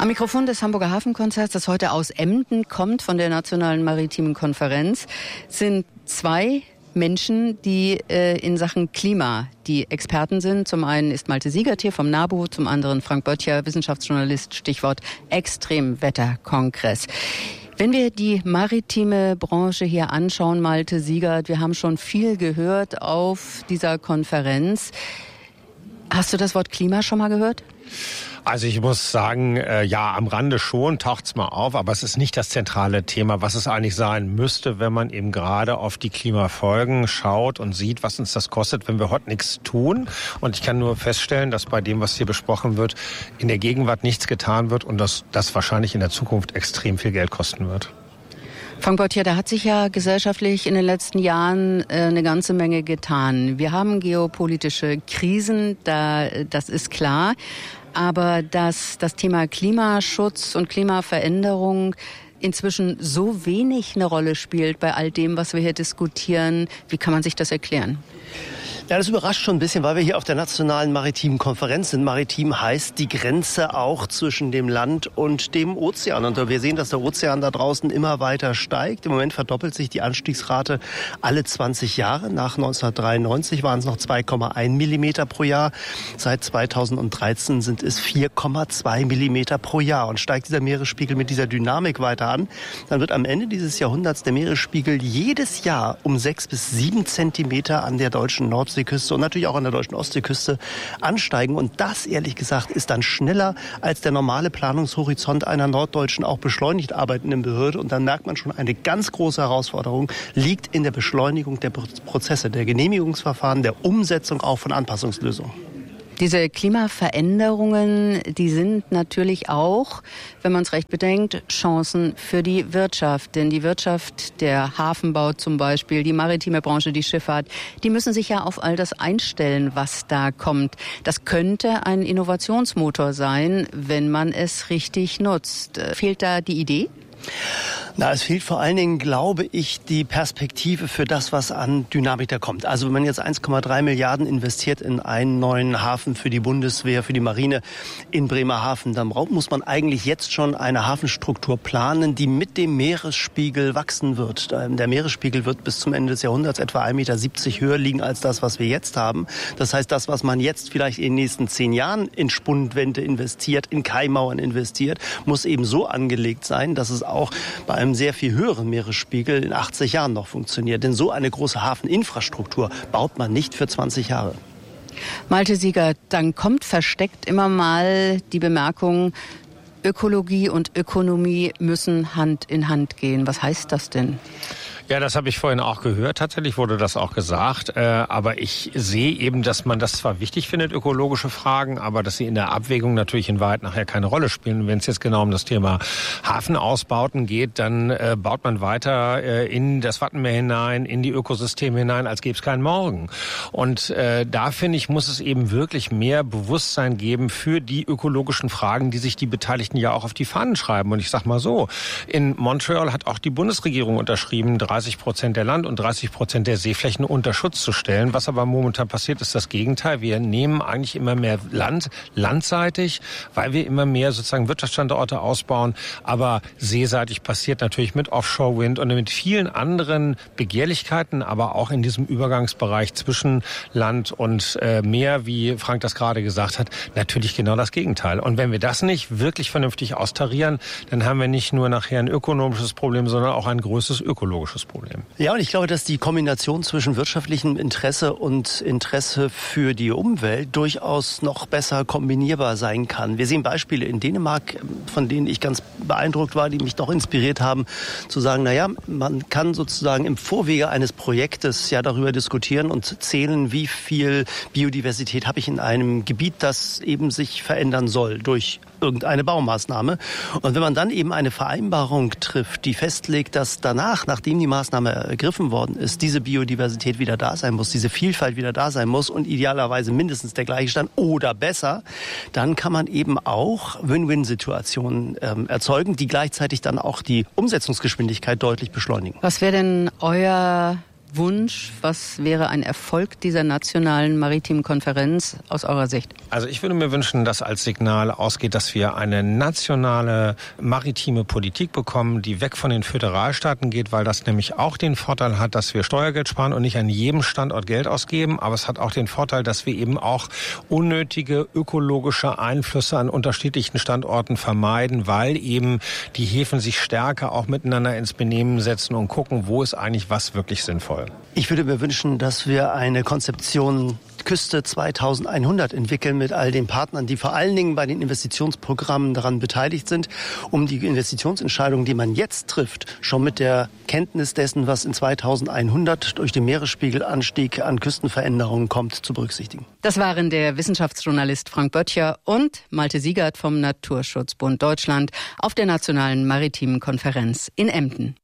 Am Mikrofon des Hamburger Hafenkonzerts, das heute aus Emden kommt von der Nationalen Maritimen Konferenz, sind zwei Menschen, die in Sachen Klima die Experten sind. Zum einen ist Malte Siegert hier vom NABU, zum anderen Frank Böttcher, Wissenschaftsjournalist, Stichwort Extremwetterkongress. Wenn wir die maritime Branche hier anschauen, Malte Siegert, wir haben schon viel gehört auf dieser Konferenz. Hast du das Wort Klima schon mal gehört? Also ich muss sagen, ja, am Rande schon, taucht's mal auf, aber es ist nicht das zentrale Thema, was es eigentlich sein müsste, wenn man eben gerade auf die Klimafolgen schaut und sieht, was uns das kostet, wenn wir heute nichts tun. Und ich kann nur feststellen, dass bei dem, was hier besprochen wird, in der Gegenwart nichts getan wird und dass das wahrscheinlich in der Zukunft extrem viel Geld kosten wird. Frank Böttcher, da hat sich ja gesellschaftlich in den letzten Jahren eine ganze Menge getan. Wir haben geopolitische Krisen, das ist klar. Aber dass das Thema Klimaschutz und Klimaveränderung inzwischen so wenig eine Rolle spielt bei all dem, was wir hier diskutieren, wie kann man sich das erklären? Ja, das überrascht schon ein bisschen, weil wir hier auf der Nationalen Maritimen Konferenz sind. Maritim heißt die Grenze auch zwischen dem Land und dem Ozean. Und wir sehen, dass der Ozean da draußen immer weiter steigt. Im Moment verdoppelt sich die Anstiegsrate alle 20 Jahre. Nach 1993 waren es noch 2,1 Millimeter pro Jahr. Seit 2013 sind es 4,2 Millimeter pro Jahr. Und steigt dieser Meeresspiegel mit dieser Dynamik weiter an, dann wird am Ende dieses Jahrhunderts der Meeresspiegel jedes Jahr um 6 bis 7 Zentimeter an der deutschen Nordseeküste und natürlich auch an der deutschen Ostseeküste ansteigen. Und das, ehrlich gesagt, ist dann schneller als der normale Planungshorizont einer norddeutschen, auch beschleunigt arbeitenden Behörde. Und dann merkt man schon, eine ganz große Herausforderung liegt in der Beschleunigung der Prozesse, der Genehmigungsverfahren, der Umsetzung auch von Anpassungslösungen. Diese Klimaveränderungen, die sind natürlich auch, wenn man es recht bedenkt, Chancen für die Wirtschaft. Denn die Wirtschaft, der Hafenbau zum Beispiel, die maritime Branche, die Schifffahrt, die müssen sich ja auf all das einstellen, was da kommt. Das könnte ein Innovationsmotor sein, wenn man es richtig nutzt. Fehlt da die Idee? Na, es fehlt vor allen Dingen, glaube ich, die Perspektive für das, was an Dynamik da kommt. Also wenn man jetzt 1,3 Milliarden investiert in einen neuen Hafen für die Bundeswehr, für die Marine in Bremerhaven, dann muss man eigentlich jetzt schon eine Hafenstruktur planen, die mit dem Meeresspiegel wachsen wird. Der Meeresspiegel wird bis zum Ende des Jahrhunderts etwa 1,70 Meter höher liegen als das, was wir jetzt haben. Das heißt, das, was man jetzt vielleicht in den nächsten 10 Jahren in Spundwände investiert, in Kaimauern investiert, muss eben so angelegt sein, dass es auch bei einem sehr viel höheren Meeresspiegel in 80 Jahren noch funktioniert. Denn so eine große Hafeninfrastruktur baut man nicht für 20 Jahre. Malte Siegert, dann kommt versteckt immer mal die Bemerkung, Ökologie und Ökonomie müssen Hand in Hand gehen. Was heißt das denn? Ja, das habe ich vorhin auch gehört. Tatsächlich wurde das auch gesagt. Aber ich sehe eben, dass man das zwar wichtig findet, ökologische Fragen, aber dass sie in der Abwägung natürlich in Wahrheit nachher keine Rolle spielen. Wenn es jetzt genau um das Thema Hafenausbauten geht, dann baut man weiter in das Wattenmeer hinein, in die Ökosysteme hinein, als gäbe es keinen Morgen. Und da, finde ich, muss es eben wirklich mehr Bewusstsein geben für die ökologischen Fragen, die sich die Beteiligten ja auch auf die Fahnen schreiben. Und ich sag mal so, in Montreal hat auch die Bundesregierung unterschrieben, 30% der Land- und 30% der Seeflächen unter Schutz zu stellen. Was aber momentan passiert, ist das Gegenteil. Wir nehmen eigentlich immer mehr Land, landseitig, weil wir immer mehr sozusagen Wirtschaftsstandorte ausbauen. Aber seeseitig passiert natürlich mit Offshore-Wind und mit vielen anderen Begehrlichkeiten, aber auch in diesem Übergangsbereich zwischen Land und Meer, wie Frank das gerade gesagt hat, natürlich genau das Gegenteil. Und wenn wir das nicht wirklich vernünftig austarieren, dann haben wir nicht nur nachher ein ökonomisches Problem, sondern auch ein größeres ökologisches Problem. Ja, und ich glaube, dass die Kombination zwischen wirtschaftlichem Interesse und Interesse für die Umwelt durchaus noch besser kombinierbar sein kann. Wir sehen Beispiele in Dänemark, von denen ich ganz beeindruckt war, die mich doch inspiriert haben, zu sagen, naja, man kann sozusagen im Vorwege eines Projektes ja darüber diskutieren und zählen, wie viel Biodiversität habe ich in einem Gebiet, das eben sich verändern soll durch irgendeine Baumaßnahme. Und wenn man dann eben eine Vereinbarung trifft, die festlegt, dass danach, nachdem die Maßnahme ergriffen worden ist, diese Biodiversität wieder da sein muss, diese Vielfalt wieder da sein muss und idealerweise mindestens der gleiche Stand oder besser, dann kann man eben auch Win-Win-Situationen erzeugen, die gleichzeitig dann auch die Umsetzungsgeschwindigkeit deutlich beschleunigen. Was wäre denn euer Wunsch? Was wäre ein Erfolg dieser nationalen maritimen Konferenz aus eurer Sicht? Also ich würde mir wünschen, dass als Signal ausgeht, dass wir eine nationale maritime Politik bekommen, die weg von den Föderalstaaten geht, weil das nämlich auch den Vorteil hat, dass wir Steuergeld sparen und nicht an jedem Standort Geld ausgeben. Aber es hat auch den Vorteil, dass wir eben auch unnötige ökologische Einflüsse an unterschiedlichen Standorten vermeiden, weil eben die Häfen sich stärker auch miteinander ins Benehmen setzen und gucken, wo ist eigentlich was wirklich sinnvoll. Ich würde mir wünschen, dass wir eine Konzeption Küste 2100 entwickeln mit all den Partnern, die vor allen Dingen bei den Investitionsprogrammen daran beteiligt sind, um die Investitionsentscheidungen, die man jetzt trifft, schon mit der Kenntnis dessen, was in 2100 durch den Meeresspiegelanstieg an Küstenveränderungen kommt, zu berücksichtigen. Das waren der Wissenschaftsjournalist Frank Böttcher und Malte Siegert vom Naturschutzbund Deutschland auf der Nationalen Maritimen Konferenz in Emden.